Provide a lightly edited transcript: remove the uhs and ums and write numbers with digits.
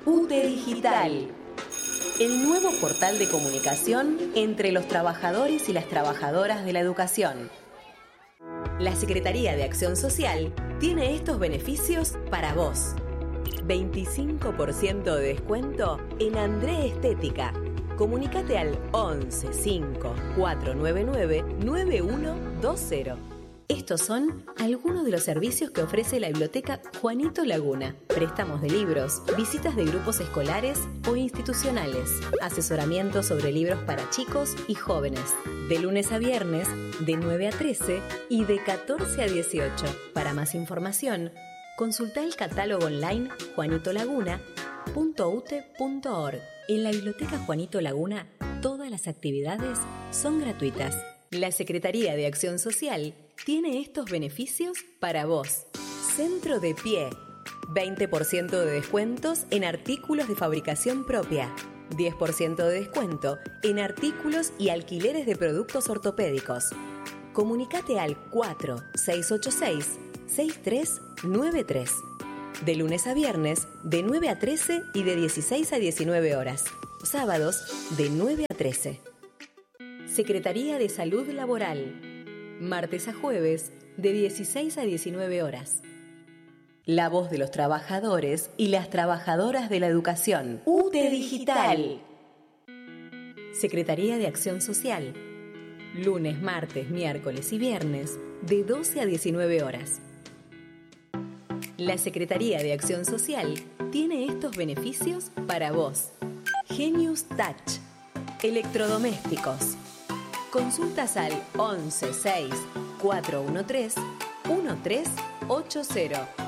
UTE Digital, el nuevo portal de comunicación entre los trabajadores y las trabajadoras de la educación. La Secretaría de Acción Social tiene estos beneficios para vos. 25% de descuento en André Estética. Comunícate al 11 5 499 9120. Estos son algunos de los servicios que ofrece la Biblioteca Juanito Laguna. Préstamos de libros, visitas de grupos escolares o institucionales, asesoramiento sobre libros para chicos y jóvenes, de lunes a viernes, de 9 a 13 y de 14 a 18. Para más información, consulta el catálogo online juanitolaguna.ute.org. En la Biblioteca Juanito Laguna, todas las actividades son gratuitas. La Secretaría de Acción Social tiene estos beneficios para vos. Centro de Pie. 20% de descuentos en artículos de fabricación propia. 10% de descuento en artículos y alquileres de productos ortopédicos. Comunícate al 4686-6393. De lunes a viernes, de 9 a 13 y de 16 a 19 horas. Sábados, de 9 a 13. Secretaría de Salud Laboral. Martes a jueves, de 16 a 19 horas. La voz de los trabajadores y las trabajadoras de la educación. UTE Digital. Secretaría de Acción Social. Lunes, martes, miércoles y viernes, de 12 a 19 horas. La Secretaría de Acción Social tiene estos beneficios para vos. Genius Touch. Electrodomésticos. Consultas al 11 6 413 1380.